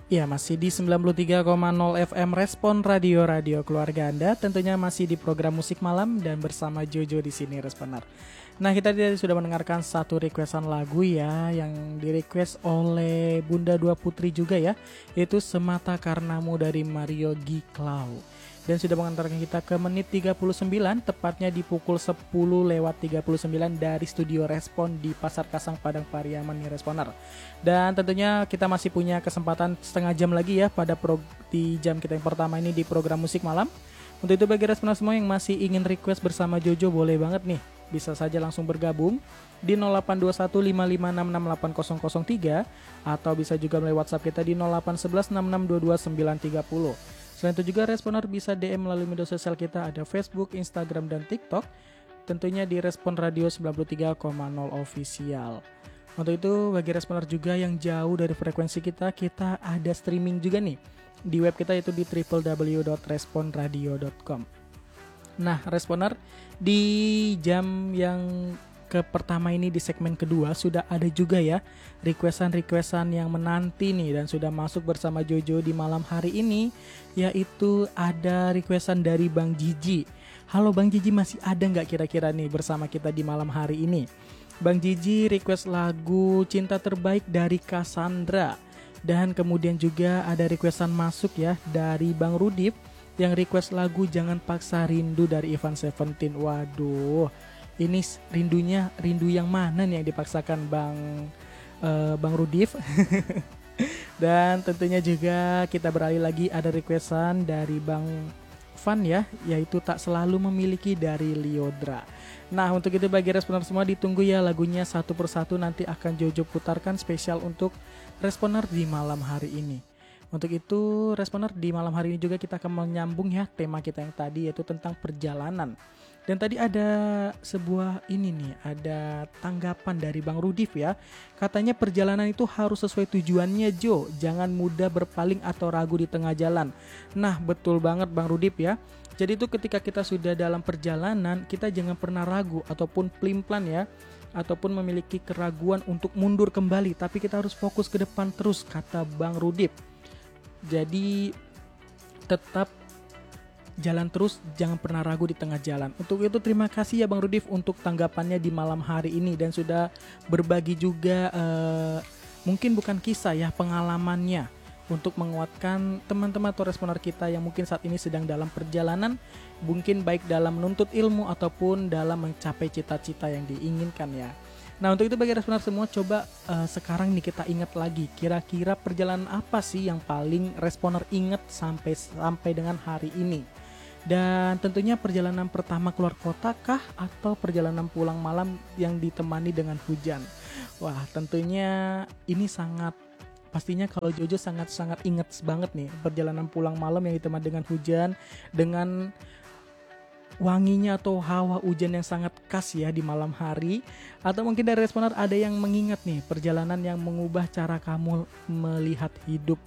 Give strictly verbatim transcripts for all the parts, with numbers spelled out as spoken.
Ya, masih di sembilan puluh tiga koma nol F M Respon Radio Radio Keluarga Anda. Tentunya masih di program Musik Malam dan bersama Jojo di sini Responer. Nah, kita tadi sudah mendengarkan satu requestan lagu ya yang di-request oleh Bunda Dua Putri juga ya, yaitu Semata Karenamu dari Mario Giklau. Dan sudah mengantarkan kita ke menit tiga puluh sembilan, tepatnya di pukul sepuluh lewat tiga puluh sembilan dari studio Respon di Pasar Kasang Padang Pariaman nih Responer. Dan tentunya kita masih punya kesempatan setengah jam lagi ya pada pro, di jam kita yang pertama ini di program Musik Malam. Untuk itu bagi Responer semua yang masih ingin request bersama Jojo boleh banget nih. Bisa saja langsung bergabung di nol delapan dua satu lima lima enam enam delapan nol nol tiga atau bisa juga melalui WhatsApp kita di nol delapan satu satu enam enam dua dua sembilan tiga nol. Selain itu juga Responer bisa D M melalui media sosial kita, ada Facebook, Instagram, dan TikTok. Tentunya di Respon Radio sembilan puluh tiga koma nol Official. Untuk itu bagi Responer juga yang jauh dari frekuensi kita, kita ada streaming juga nih di web kita, yaitu di w w w dot respon radio dot com. Nah Responer, di jam yang ke pertama ini di segmen kedua sudah ada juga ya requestan-requestan yang menanti nih dan sudah masuk bersama Jojo di malam hari ini, yaitu ada requestan dari Bang Jiji. Halo Bang Jiji, masih ada nggak kira-kira nih bersama kita di malam hari ini? Bang Jiji request lagu Cinta Terbaik dari Cassandra. Dan kemudian juga ada requestan masuk ya dari Bang Rudip yang request lagu Jangan Paksa Rindu dari Ivan Seventeen. Waduh, ini rindunya rindu yang mana nih yang dipaksakan Bang uh, Bang Rudif. Dan tentunya juga kita beralih lagi, ada requestan dari Bang Van ya, yaitu Tak Selalu Memiliki dari Liodra. Nah untuk itu bagi Responer semua ditunggu ya lagunya satu persatu, nanti akan Jojo putarkan spesial untuk Responer di malam hari ini. Untuk itu Responer, di malam hari ini juga kita akan menyambung ya tema kita yang tadi, yaitu tentang perjalanan. Dan tadi ada sebuah ini nih, ada tanggapan dari Bang Rudif ya. Katanya perjalanan itu harus sesuai tujuannya Jo, jangan mudah berpaling atau ragu di tengah jalan. Nah betul banget Bang Rudif ya. Jadi itu ketika kita sudah dalam perjalanan, kita jangan pernah ragu ataupun pelin-pelan ya, ataupun memiliki keraguan untuk mundur kembali. Tapi kita harus fokus ke depan terus, kata Bang Rudif. Jadi tetap jalan terus, jangan pernah ragu di tengah jalan. Untuk itu terima kasih ya Bang Rudif untuk tanggapannya di malam hari ini, dan sudah berbagi juga uh, mungkin bukan kisah ya, pengalamannya untuk menguatkan teman-teman atau Responer kita yang mungkin saat ini sedang dalam perjalanan, mungkin baik dalam menuntut ilmu ataupun dalam mencapai cita-cita yang diinginkan ya. Nah untuk itu bagi Responer semua, coba uh, sekarang nih kita ingat lagi, kira-kira perjalanan apa sih yang paling Responer ingat sampai sampai dengan hari ini? Dan tentunya perjalanan pertama keluar kota kah, atau perjalanan pulang malam yang ditemani dengan hujan? Wah tentunya ini sangat, pastinya kalau Jojo sangat-sangat ingat banget nih perjalanan pulang malam yang ditemani dengan hujan, dengan wanginya atau hawa hujan yang sangat khas ya di malam hari. Atau mungkin dari Responer ada yang mengingat nih perjalanan yang mengubah cara kamu melihat hidup.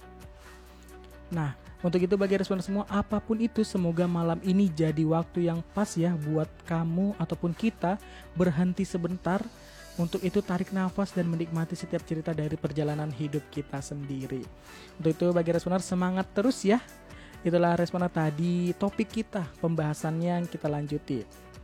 Nah untuk itu bagi Responer semua, apapun itu, semoga malam ini jadi waktu yang pas ya buat kamu ataupun kita berhenti sebentar. Untuk itu tarik nafas dan menikmati setiap cerita dari perjalanan hidup kita sendiri. Untuk itu bagi Responer semangat terus ya. Itulah Responer tadi topik kita, pembahasannya yang kita lanjuti.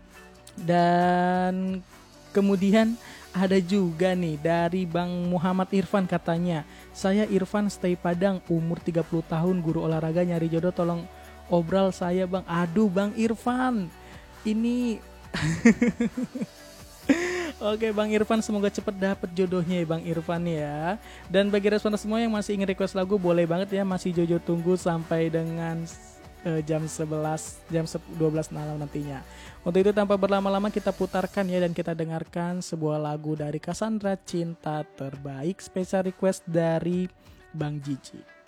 Dan kemudian ada juga nih dari Bang Muhammad Irfan, katanya, saya Irfan stay Padang, umur tiga puluh tahun, guru olahraga, nyari jodoh, tolong obral saya Bang. Aduh Bang Irfan, ini oke Bang Irfan, semoga cepet dapet jodohnya ya Bang Irfan ya. Dan bagi Responer semua yang masih ingin request lagu, boleh banget ya, masih Jojo tunggu sampai dengan uh, jam sebelas, jam dua belas malam nantinya. Untuk itu tanpa berlama-lama kita putarkan ya, dan kita dengarkan sebuah lagu dari Cassandra, Cinta Terbaik, special request dari Bang Jiji.